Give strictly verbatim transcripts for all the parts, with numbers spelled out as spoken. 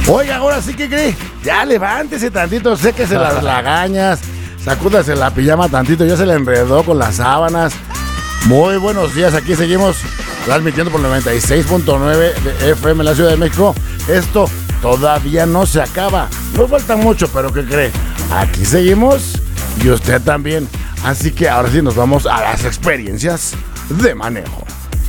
Oiga, ahora sí que cree, ya levántese tantito, séquese las lagañas, sacúdase la pijama tantito, ya se le enredó con las sábanas. Muy buenos días, aquí seguimos transmitiendo por noventa y seis punto nueve de F M en la Ciudad de México. Esto todavía no se acaba, nos falta mucho, pero ¿qué cree? Aquí seguimos y usted también. Así que ahora sí nos vamos a las experiencias de manejo.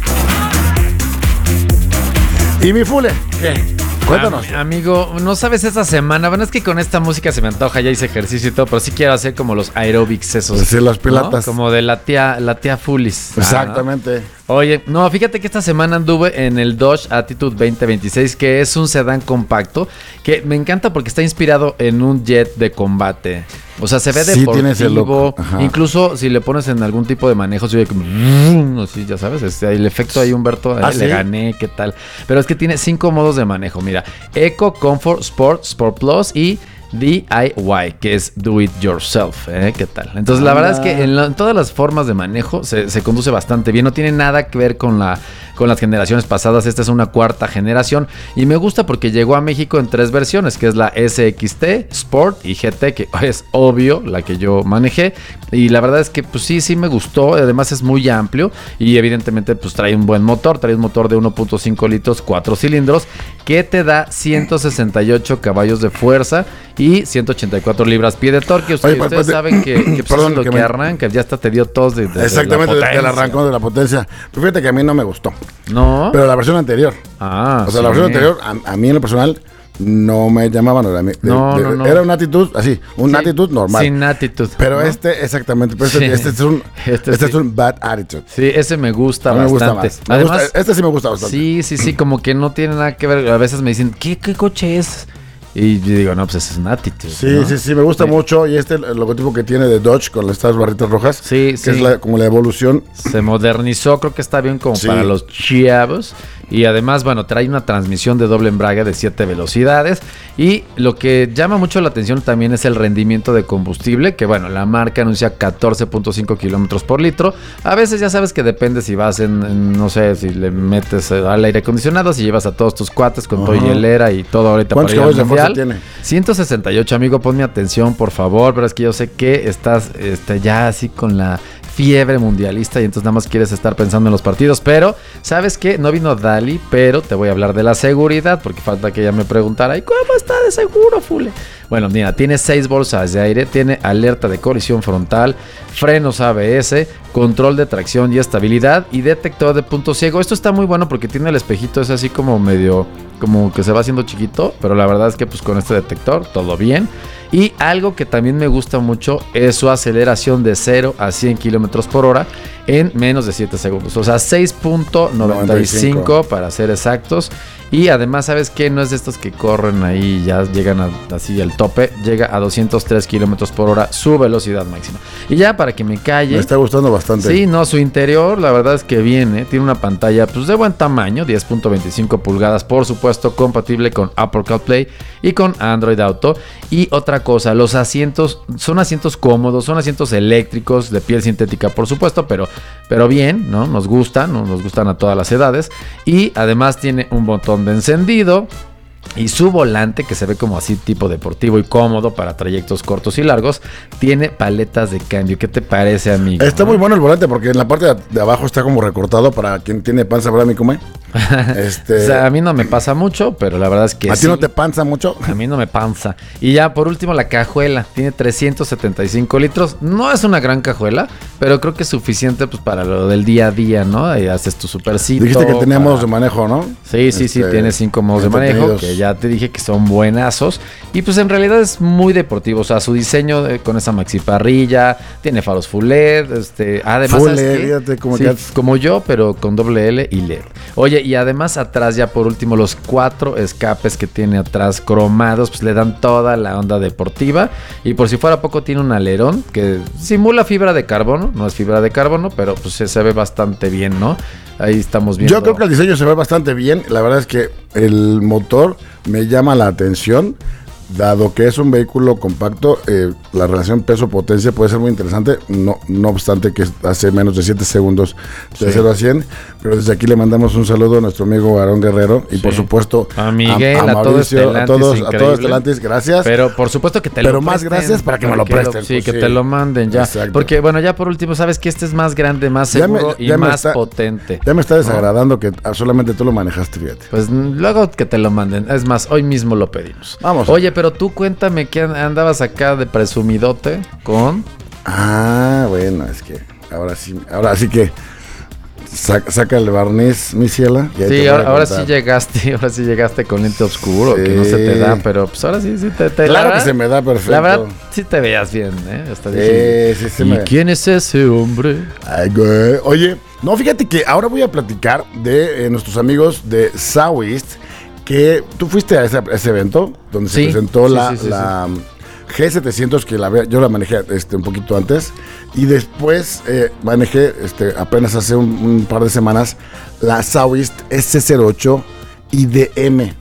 Y mi Fule, ¿qué? Cuéntanos. Am- amigo, no sabes esta semana. Bueno, es que con esta música se me antoja, ya hice ejercicio y todo, pero sí quiero hacer como los aerobics esos. Sí, los pilatas. ¿No? Como de la tía, la tía Fulis. Exactamente. Ah, ¿no? Oye, no, fíjate que esta semana anduve en el Dodge Attitude veinte veintiséis, que es un sedán compacto, que me encanta porque está inspirado en un jet de combate. O sea, se ve Sí, deportivo. Incluso si le pones en algún tipo de manejo, se ve como... Así, ya sabes, este, el efecto ahí, Humberto, ¿Ah, eh, sí? le gané, ¿qué tal? Pero es que tiene cinco modos de manejo. Mira, Eco, Comfort, Sport, Sport Plus y D I Y, que es Do It Yourself, ¿eh? ¿Qué tal? Entonces, la verdad es que en, la, en todas las formas de manejo se, se conduce bastante bien. No tiene nada que ver con, la, con las generaciones pasadas. Esta es una cuarta generación y me gusta porque llegó a México en tres versiones, que es la S X T, Sport y G T, que es obvio la que yo manejé. Y la verdad es que pues sí, sí me gustó. Además es muy amplio y evidentemente pues trae un buen motor. Trae un motor de uno punto cinco litros, cuatro cilindros, que te da ciento sesenta y ocho caballos de fuerza y ciento ochenta y cuatro libras-pie de torque. Ustedes, Oye, ustedes pues, saben que, que pues, perdón, es lo que que, me... arranca, ya hasta te dio tos de, de, Exactamente, de la del arrancón de la potencia. Pero fíjate que a mí no me gustó. ¿No? Pero la versión anterior. Ah, O sea, sí. la versión anterior, a, a mí en lo personal, no me llamaba. No, de, No, de, no, no. Era una actitud así, una Sí, actitud normal. sin actitud. Pero ¿no? este, exactamente, pero este, Sí. este es un Este este sí. es un bad attitude. Sí, ese me gusta A mí me gusta bastante. más. Me Además, gusta- este sí me gusta bastante. sí, sí, sí, como que no tiene nada que ver. A veces me dicen, ¿qué, qué coche es? Y yo digo, no, pues ese es un Attitude. Sí, ¿no? sí, sí, me gusta Sí. mucho. Y este, el logotipo que tiene de Dodge con estas barritas rojas, Sí, que sí. es la- como la evolución. Se modernizó, creo que está bien como Sí. para los chavos. Y además, bueno, trae una transmisión de doble embrague de siete velocidades. Y lo que llama mucho la atención también es el rendimiento de combustible, que bueno, la marca anuncia catorce punto cinco kilómetros por litro. A veces ya sabes que depende si vas en, en, no sé, si le metes al aire acondicionado, si llevas a todos tus cuates con Ajá. todo hielera y todo ahorita para ¿Cuántos ir al caballos de fuerza mundial. tiene? ciento sesenta y ocho, amigo, ponme atención, por favor, pero es que yo sé que estás este, ya así con la fiebre mundialista y entonces nada más quieres estar pensando en los partidos, pero ¿sabes qué? No vino Dali, pero te voy a hablar de la seguridad porque falta que ella me preguntara, ¿y cómo está de seguro, Fule? Bueno, mira, tiene seis bolsas de aire, tiene alerta de colisión frontal, frenos A B S, control de tracción y estabilidad y detector de punto ciego. Esto está muy bueno porque tiene el espejito, es así como medio, como que se va haciendo chiquito, pero la verdad es que pues con este detector todo bien. Y algo que también me gusta mucho es su aceleración de cero a cien kilómetros por hora en menos de siete segundos. O sea, seis punto noventa y cinco para ser exactos. Y además, ¿sabes qué? No es de estos que corren ahí y ya llegan a, así al tope. Llega a doscientos tres kilómetros por hora su velocidad máxima. Y ya para que me calle. Me está gustando bastante. Sí, no, su interior, la verdad es que viene. Tiene una pantalla pues de buen tamaño, diez punto veinticinco pulgadas, por supuesto, compatible con Apple CarPlay y con Android Auto. Y otra cosa, los asientos son asientos cómodos, son asientos eléctricos de piel sintética, por supuesto, pero, pero bien, ¿no? Nos gustan, ¿no? Nos gustan a todas las edades. Y además tiene un botón de encendido. Y su volante, que se ve como así tipo deportivo y cómodo para trayectos cortos y largos, tiene paletas de cambio. ¿Qué te parece, amigo? Está muy bueno el volante porque en la parte de, de abajo está como recortado para quien tiene panza, ¿verdad, mi come? Este, O sea, a mí no me pasa mucho, pero la verdad es que ¿A sí. ti no te panza mucho? A mí no me panza. Y ya por último la cajuela. Tiene trescientos setenta y cinco litros. No es una gran cajuela, pero creo que es suficiente pues para lo del día a día, ¿no? Y haces tu supercito. Dijiste que tenía para... modos de manejo, ¿no? Sí, sí, sí, Este, tiene cinco modos de manejo, entretenidos. que ya te dije que son buenazos. Y pues en realidad es muy deportivo. O sea, su diseño eh, con esa maxi parrilla, tiene faros full L E D. Este, además, Full ¿sabes L E D, qué? fíjate cómo Sí, que- como yo, pero con doble L y L E D. Oye, y además atrás, ya por último, los cuatro escapes que tiene atrás cromados, pues le dan toda la onda deportiva. Y por si fuera poco, tiene un alerón que simula fibra de carbono. No es fibra de carbono, pero pues se, se ve bastante bien, ¿no? Ahí estamos viendo. Yo creo que el diseño se ve bastante bien. La verdad es que el motor me llama la atención. dado que es un vehículo compacto, eh, la relación peso-potencia puede ser muy interesante, no, no obstante que hace menos de siete segundos de sí. cero a cien, pero desde aquí le mandamos un saludo a nuestro amigo Aarón Guerrero y sí. por supuesto a Miguel, a, a Mauricio, a todos, a todos, a todos Stellantis, gracias. Pero por supuesto que te pero lo más presten, gracias para que me lo presten. Lo, sí, pues, que sí. te lo manden ya. Exacto. Porque bueno, ya por último, sabes que este es más grande, más seguro me, y más está, potente. Ya me está desagradando ¿no? que solamente tú lo manejaste, fíjate. Pues luego que te lo manden. Es más, hoy mismo lo pedimos. Vamos. Oye, pero tú cuéntame que andabas acá de presumidote con... Ah, bueno, es que ahora sí, ahora sí que saca, saca el barniz, mi ciela. Sí, ahora, ahora sí llegaste, ahora sí llegaste con lente oscuro, sí. que no se te da, pero pues ahora sí, sí te, te Claro verdad, que se me da perfecto. La verdad, sí te veías bien, ¿eh? Hasta sí, sí, sí ¿Y me... quién es ese hombre? Ay, güey. Oye, no, fíjate que ahora voy a platicar de eh, nuestros amigos de Southeast, que tú fuiste a ese, a ese evento donde sí, se presentó sí, la, sí, sí, la sí. G setecientos, que la, yo la manejé este, un poquito antes, y después eh, manejé este, apenas hace un, un par de semanas la Southeast S cero ocho I D M.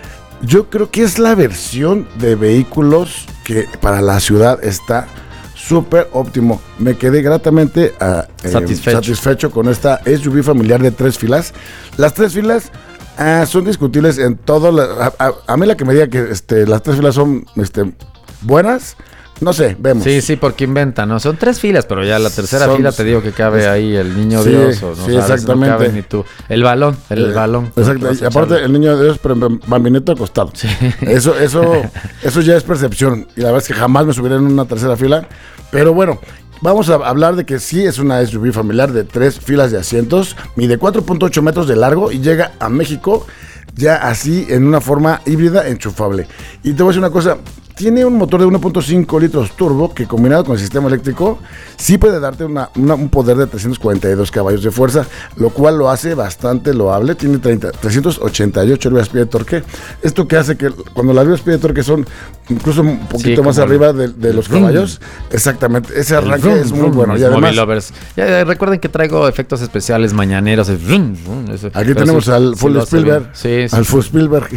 Yo creo que es la versión de vehículos que para la ciudad está súper óptimo. Me quedé gratamente uh, eh, satisfecho. satisfecho con esta S U V familiar de tres filas. Las tres filas uh, son discutibles en todo. La, a, a, a mí la que me diga que este, las tres filas son este, buenas, no sé, vemos. Sí, sí, porque inventan, ¿no? Son tres filas, pero ya la tercera son, fila te digo que cabe ahí el niño sí, Dios. O no sí, sabes, exactamente. No cabe ni tú. El balón, el eh, balón. Exacto. Y aparte el niño Dios, pero bambineto acostado. Sí. Eso, eso, eso ya es percepción. Y la verdad es que jamás me subiré en una tercera fila. Pero bueno, vamos a hablar de que sí es una S U V familiar de tres filas de asientos, mide cuatro punto ocho metros de largo y llega a México ya así en una forma híbrida enchufable. Y te voy a decir una cosa, tiene un motor de uno punto cinco litros turbo que combinado con el sistema eléctrico sí puede darte una, una, un poder de trescientos cuarenta y dos caballos de fuerza, lo cual lo hace bastante loable. Tiene treinta, trescientos ochenta y ocho libras-pie de torque. Esto que hace que cuando las libras-pie de torque son incluso un poquito sí, más arriba de, de los caballos, exactamente, ese arranque vroom, es muy vroom, bueno. Y además, lovers. Ya, recuerden que traigo efectos especiales mañaneros. Vroom, vroom, eso. Aquí pero tenemos sí, al Full sí Spielberg, sí, sí. al Full Spielberg.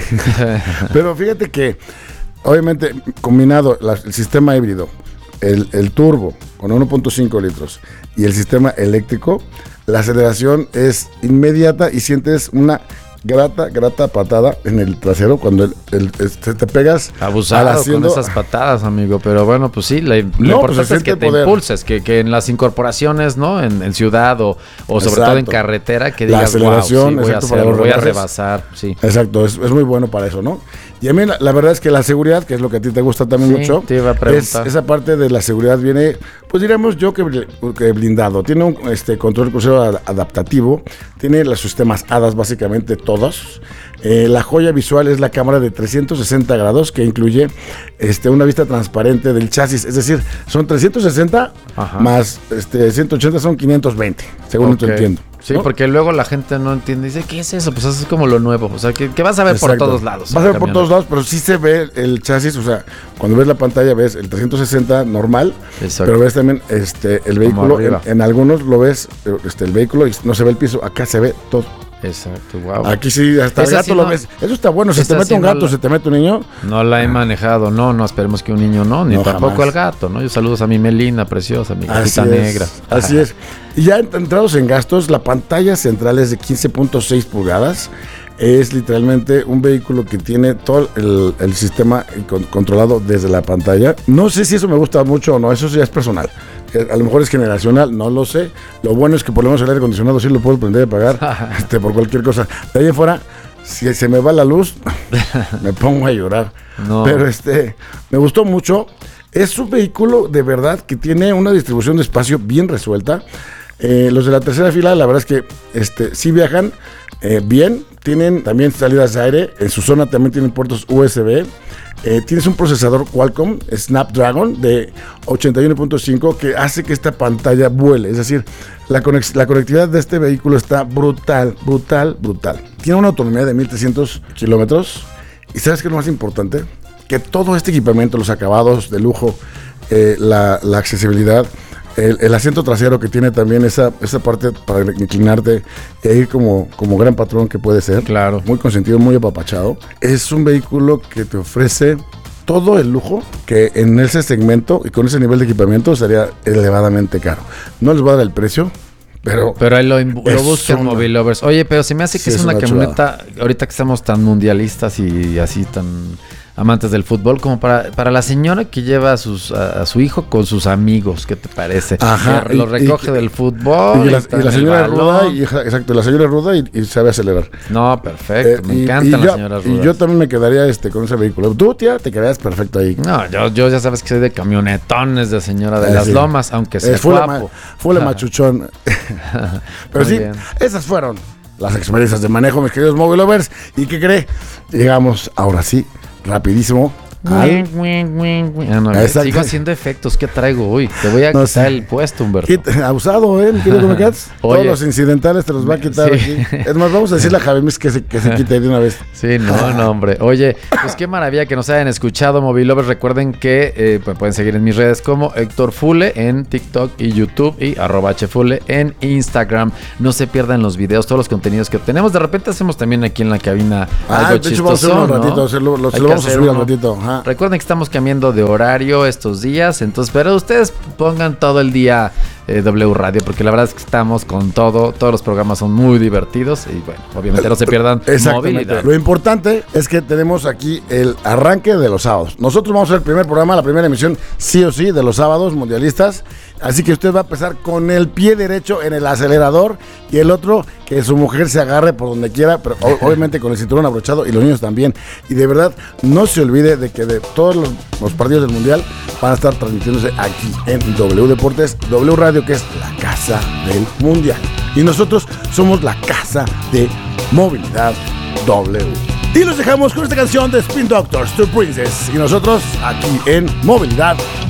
Pero fíjate que obviamente, combinado la, el sistema híbrido, el, el turbo con uno punto cinco litros y el sistema eléctrico, la aceleración es inmediata y sientes una grata, grata patada en el trasero cuando el, el, el, te, te pegas abusado al asiento. Con esas patadas, amigo, pero bueno, pues sí, la, lo no, importante pues es que te poder. impulses, que, que en las incorporaciones, ¿no? En, en ciudad o, o sobre Exacto. todo en carretera, que digas, la aceleración, wow, sí, voy, a hacerlo, voy a rebasar, sí. Exacto, es, es muy bueno para eso, ¿no? Y a mí la, la verdad es que la seguridad, que es lo que a ti te gusta también sí, mucho, te iba a preguntar. Es, esa parte de la seguridad viene, pues diríamos yo que, que blindado. Tiene un este, control crucero adaptativo, tiene los sistemas A D A S básicamente todos. Eh, la joya visual es la cámara de trescientos sesenta grados que incluye este, una vista transparente del chasis, es decir, son trescientos sesenta Ajá. más este, ciento ochenta son quinientos veinte, según okay. entiendo. Sí, ¿no? Porque luego la gente no entiende, dice, ¿qué es eso? Pues eso es como lo nuevo, o sea, que, que vas a ver Exacto. por todos lados. Vas a ver por todos lados, pero sí se ve el chasis, o sea, cuando ves la pantalla ves el trescientos sesenta normal, Exacto. pero ves también este el vehículo, en, en algunos lo ves este el vehículo y no se ve el piso, acá se ve todo. Exacto, wow. Aquí sí, hasta Esa el gato sí lo no, ves. Eso está bueno. Si te mete sí un gato, no la, se te mete un niño. No la he manejado, no, no esperemos que un niño no, ni no, tampoco jamás. El gato, ¿no? Yo saludos a mi Melina preciosa, mi gatita negra. Así es. Y ya entrados en gastos, la pantalla central es de quince punto seis pulgadas. Es literalmente un vehículo que tiene todo el, el sistema controlado desde la pantalla. No sé si eso me gusta mucho o no, eso ya es personal. A lo mejor es generacional, no lo sé. Lo bueno es que por lo menos el aire acondicionado sí lo puedo prender y apagar este, por cualquier cosa. De ahí en fuera, si se me va la luz, me pongo a llorar. No. Pero este, me gustó mucho. Es un vehículo de verdad que tiene una distribución de espacio bien resuelta. Eh, los de la tercera fila, la verdad es que este, sí viajan eh, bien. Tienen también salidas de aire. En su zona también tienen puertos U S B. Eh, tienes un procesador Qualcomm Snapdragon de ochenta y uno punto cinco que hace que esta pantalla vuele. Es decir, la, conex- la conectividad de este vehículo está brutal, brutal, brutal. Tiene una autonomía de mil trescientos kilómetros. ¿Y sabes qué es lo más importante? Que todo este equipamiento, los acabados de lujo, eh, la, la accesibilidad, el, el asiento trasero que tiene también esa, esa parte para inclinarte e ir como, como gran patrón que puede ser. Claro. Muy consentido, muy apapachado. Es un vehículo que te ofrece todo el lujo que en ese segmento y con ese nivel de equipamiento sería elevadamente caro. No les voy a dar el precio, pero... Pero ahí lo, lo buscan Movie Lovers. Oye, pero se me hace que sí, es, es una, una camioneta, ahorita que estamos tan mundialistas y así tan... amantes del fútbol, como para, para la señora que lleva a, sus, a, a su hijo con sus amigos, ¿qué te parece? Ajá. Que lo recoge y, del fútbol. Y, y, la, y la señora ruda, y, exacto, la señora ruda y, y sabe acelerar. No, perfecto, eh, me y, encantan y las yo, señoras rudas. Y yo también me quedaría este con ese vehículo. Tú, tía, te quedarías perfecto ahí. No, yo, yo ya sabes que soy de camionetones de señora de eh, las sí. lomas, aunque sea fue guapo. Fue la machuchón. Pero sí, bien. Esas fueron las experiencias de manejo, mis queridos Movie Lovers. ¿Y qué cree? Llegamos ahora sí rapidísimo al... ah, no, sigo haciendo efectos. ¿Qué traigo hoy? Te voy a no quitar sé. el puesto, Humberto. Quita, abusado, ¿eh? ¿Quieres que me quedas? Todos los incidentales te los va a quitar sí. aquí. Es más, vamos a decirle a Javimis que se, que se quite de una vez. Sí, no, no, hombre. Oye, pues qué maravilla que nos hayan escuchado, Movie Lovers. Recuerden que eh, pues pueden seguir en mis redes como Héctor Fule en TikTok y YouTube y arroba hfule en Instagram. No se pierdan los videos, todos los contenidos que tenemos. De repente hacemos también aquí en la cabina ah, algo de chistoso, hecho, vamos a hacerlo un ratito, ¿no? hacerlo, lo, lo vamos a subir un ratito. Ajá. Recuerden que estamos cambiando de horario estos días, entonces, pero ustedes pongan todo el día eh, W Radio, porque la verdad es que estamos con todo, todos los programas son muy divertidos y bueno, obviamente no se pierdan movilidad. Lo importante es que tenemos aquí el arranque de los sábados. Nosotros vamos a hacer el primer programa, la primera emisión sí o sí de los sábados mundialistas, así que usted va a empezar con el pie derecho en el acelerador y el otro que su mujer se agarre por donde quiera, pero obviamente con el cinturón abrochado y los niños también. Y de verdad, no se olvide de que de todos los, los partidos del mundial van a estar transmitiéndose aquí en W Deportes, W Radio, que es la casa del mundial. Y nosotros somos la casa de Movilidad W. Y los dejamos con esta canción de Spin Doctors, To Princess. Y nosotros aquí en Movilidad